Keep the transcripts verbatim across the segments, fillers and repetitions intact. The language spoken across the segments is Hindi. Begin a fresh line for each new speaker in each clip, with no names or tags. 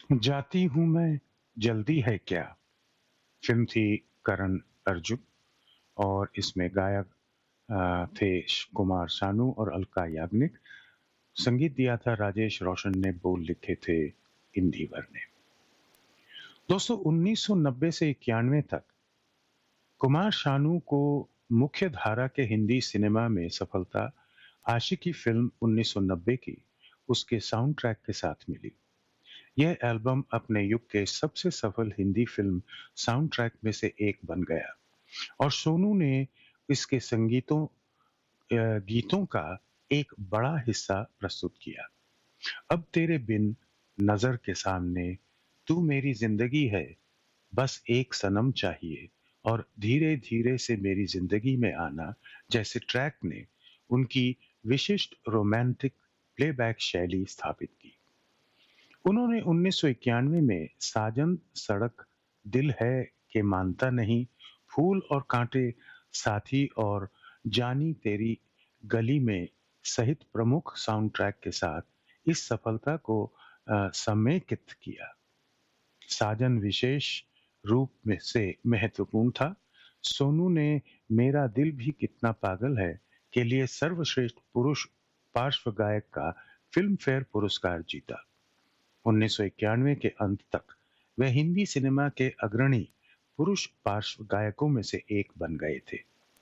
जाती हूँ मैं, जल्दी है क्या? फ़िल्म थी करण अर्जुन और इसमें गायक अ, थे श कुमार सानू और अलका याग्निक। संगीत दिया था राजेश रोशन ने, बोल लिखे थे इंदिवर ने। दोस्तों उन्नीस सौ नब्बे से इक्यानवे तक कुमार शानू को मुख्य धारा के हिंदी सिनेमा में सफलता आशिकी फ़िल्म उन्नीस सौ नब्बे की उसके साउंड ट्रैक के साथ मिली। यह एल्बम अपने युग के सबसे सफल हिंदी फ़िल्म साउंड ट्रैक में से एक बन गया और सोनू ने इसके संगीतों अ, गीतों का एक बड़ा हिस्सा प्रस्तुत किया। अब तेरे बिन, नज़र के सामने, तू मेरी ज़िंदगी है, बस एक सनम चाहिए और धीरे-धीरे से मेरी ज़िंदगी में आना जैसे ट्रैक ने उनकी विशिष्ट रोमांटिक प्लेबैक शैली स्थापित की। उन्होंने उन्नीस सौ इक्यानवे में साजन सड़क दिल है के मानता नहीं, फूल और कांटे, साथी और जानी तेरी गली में सहित प्रमुख साउंड ट्रैक के साथ इस सफलता को अ, समेकित किया। साजन विशेष रूप में से महत्वपूर्ण था। सोनू ने मेरा दिल भी कितना पागल है के लिए सर्वश्रेष्ठ पुरुष पार्श्व गायक का फिल्म फेयर पुरस्कार जीता। उन्नीस सौ इक्यानवे के अंत तक वह हिंदी सिनेमा के अग्रणी पुरुष पार्श्व गायकों में से एक बन गए थे।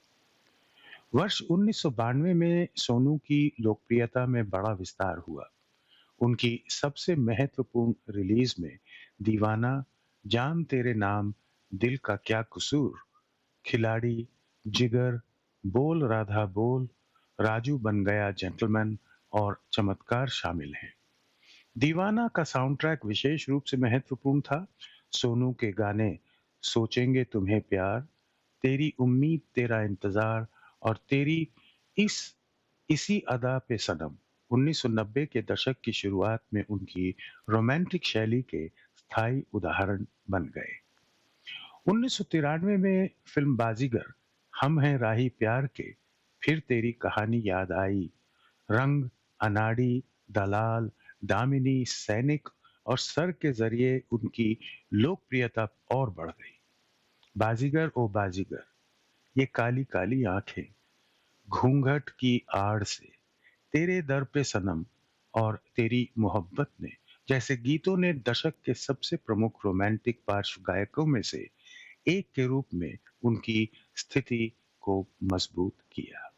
वर्ष उन्नीस सौ बानवे में सोनू की लोकप्रियता में बड़ा विस्तार हुआ। उनकी सबसे महत्वपूर्ण रिलीज में दीवाना, जान तेरे नाम, दिल का क्या कसूर, खिलाड़ी, जिगर, बोल राधा बोल, राजू बन गया जेंटलमैन और चमत्कार शामिल हैं। दीवाना का साउंड ट्रैक विशेष रूप से महत्वपूर्ण था। सोनू के गाने सोचेंगे तुम्हें प्यार, तेरी उम्मीद तेरा इंतजार और तेरी इस इसी अदा पे सनम उन्नीस सौ नब्बे के दशक की शुरुआत में उनकी रोमांटिक शैली के स्थायी उदाहरण बन गए। उन्नीस सौ तिरानवे में फिल्म बाजीगर, हम हैं राही प्यार के, फिर तेरी कहानी याद आई, रंग, अनाड़ी, दलाल, दामिनी, सैनिक और सर के जरिए उनकी लोकप्रियता और बढ़ गई। बाजीगर ओ बाजीगर, ये काली काली आंखें, घूंघट की आड़ से, तेरे दर पे सनम और तेरी मोहब्बत ने जैसे गीतों ने दशक के सबसे प्रमुख रोमांटिक पार्श्व गायकों में से एक के रूप में उनकी स्थिति को मजबूत किया।